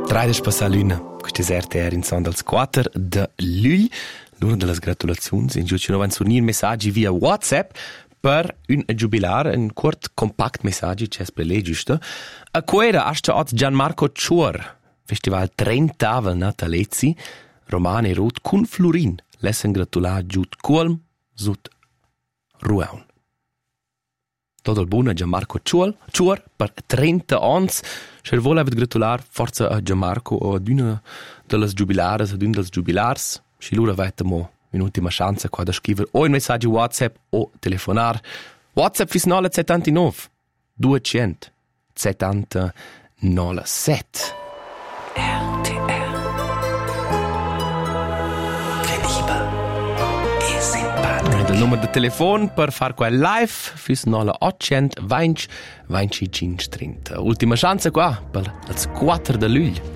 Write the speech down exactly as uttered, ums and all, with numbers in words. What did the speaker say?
Traides passà l'una, questa sera era in son dels quattro de luglio, l'una delle gratulazioni, in giù ci non vanno unire messaggi via WhatsApp per un giubilare, un curt compact messaggio, c'è spre giusto. A quella hasta oggi Gianmarco Ciur, festival trentavel natalezzi, romane rot con Florin, lessen gratulare giut Kulm, zut Ruaun. Tutto il buono a Gianmarco Ciur, Ciur per trenta anni. Se volete gratulare forza a Gianmarco o ad una delle giubilares, ad un dels giubilars, se loro avete un'ultima chance qua da scrivere o un messaggio WhatsApp o telefonare. WhatsApp fis nove sette nove duecento settantanove. R T R Credibile e simpatico. Il numero di telefono per fare quel live fis nove ottocento venti venticinque trenta. Ultima chance qua per il quattro di luglio.